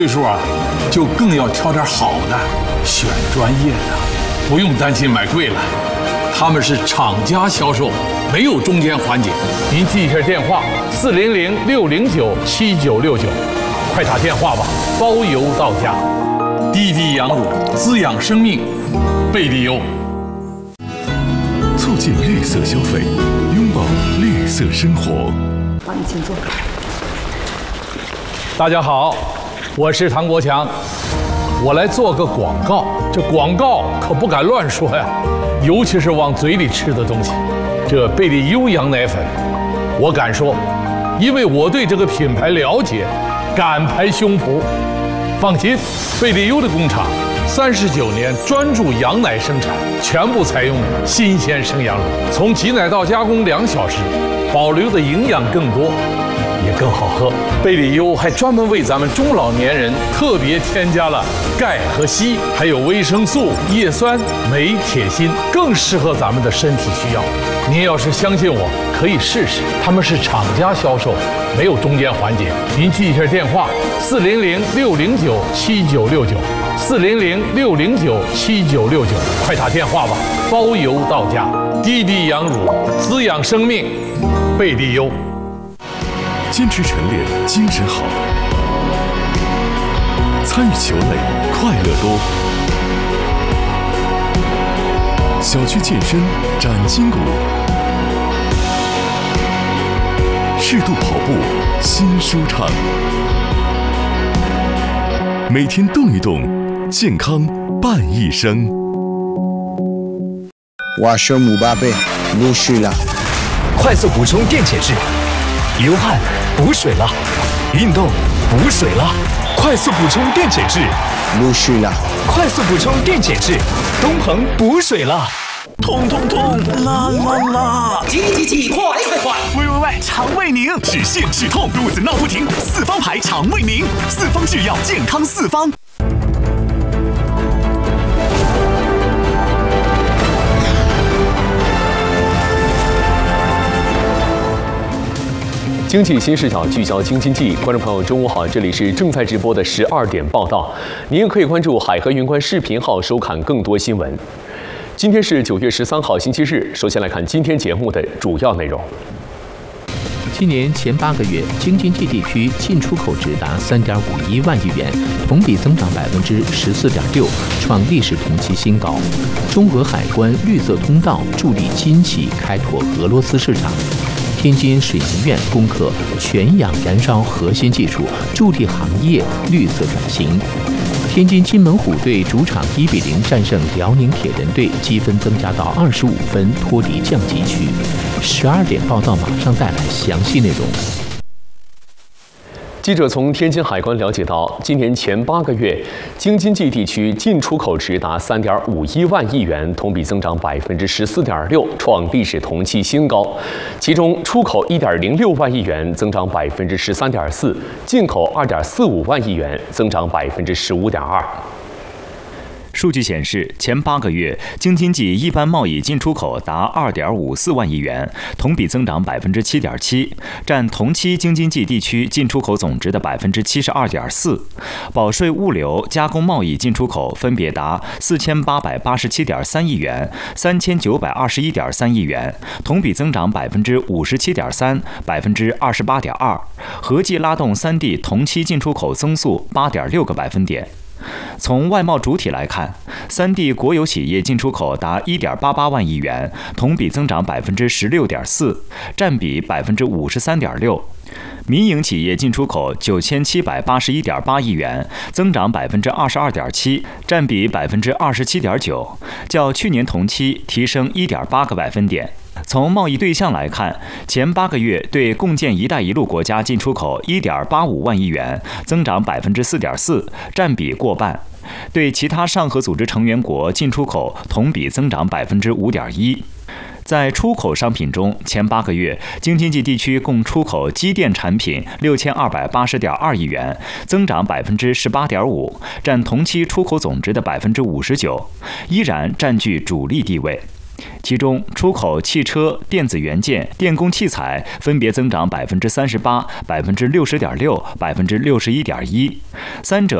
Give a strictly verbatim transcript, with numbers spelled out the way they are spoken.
岁数啊，就更要挑点好的，选专业的，不用担心买贵了。他们是厂家销售，没有中间环节。您记一下电话：四零零六零九七九六九，快打电话吧，包邮到家。滴滴羊乳滋养生命，贝利优。 促进绿色消费，拥抱绿色生活。 好，你请坐。 大家好，我是唐国强，我来做个广告。这广告可不敢乱说呀，尤其是往嘴里吃的东西。这贝利优羊奶粉，我敢说，因为我对这个品牌了解，敢拍胸脯。放心，贝利优的工厂三十九年专注羊奶生产，全部采用新鲜生羊乳，从挤奶到加工两小时，保留的营养更多，也更好喝。贝利优还专门为咱们中老年人特别添加了钙和硒，还有维生素、叶酸、镁、铁、锌，更适合咱们的身体需要。您要是相信我，可以试试。他们是厂家销售，没有中间环节。您记一下电话：四零零六零九七九六九，四零零六零九七九六九，快打电话吧，包邮到家。滴滴羊乳滋养生命，贝利优。 坚持晨练，精神好；参与球类，快乐多。小区健身，展筋骨；适度跑步，心舒畅。每天动一动，健康伴一生。 瓦舍姆巴贝，陆续了。 快速补充电解质。流汗补水了，运动补水了，快速补充电解质。 陆续了， 快速补充电解质，东鹏补水了。 痛痛痛，啦啦啦！ 急急急，快快快！ 喂喂喂，肠胃宁，止泻止痛，肚子闹不停，四方牌肠胃宁，四方制药，健康四方。 经济新视角聚焦京津冀，观众朋友，中午好，这里是正在直播的十二点报道。您也可以关注海河云观视频号收看更多新闻。今天是九月十三号，星期日。首先来看今天节目的主要内容。 今年前八个月，京津冀地区进出口值达三点五一万亿元，同比增长百分之十四点六，创历史同期新高。中俄海关绿色通道助力金企开拓俄罗斯市场。天津水能院攻克全氧燃烧核心技术，助力行业绿色转型。天津津门虎队主场一比零战胜辽宁铁人队，积分增加到二十五分，脱离降级区。十二点报道马上带来详细内容。 记者从天津海关了解到，今年前八个月，京津冀地区进出口值达三点五一万亿元，同比增长百分之十四点六，创历史同期新高。其中，出口一点零六万亿元，增长百分之十三点四；进口二点四五万亿元，增长百分之十五点二。 数据显示，前八个月京津冀一般贸易进出口达二点五四万亿元，同比增长百分之七点七，占同期京津冀地区进出口总值的百分之七十二点四。保税物流加工贸易进出口分别达四千八百八十七点三亿元、三千九百二十一点三亿元，同比增长百分之五十七点三、百分之二十八点二，合计拉动三地同期进出口增速八点六个百分点。从外贸主体来看，三地国有企业进出口达一点八八万亿元，同比增长百分之十六点四，占比百分之五十三点六。民营企业进出口九千七百八十一点八亿元，增长百分之二十二点七，占比百分之二十七点九，较去年同期提升一点八个百分点。从贸易对象来看，前八个月对共建“一带一路”国家进出口一点八五万亿元，增长百分之四点四，占比过半。对其他上合组织成员国进出口同比增长百分之五点一。在出口商品中，前八个月京津冀地区共出口机电产品六千二百八十点二亿元，增长百分之十八点五，占同期出口总值的百分之五十九，依然占据主力地位。 其中，出口汽车、电子元件、电工器材分别增长百分之三十八、百分之六十点六、百分之六十一点一，三者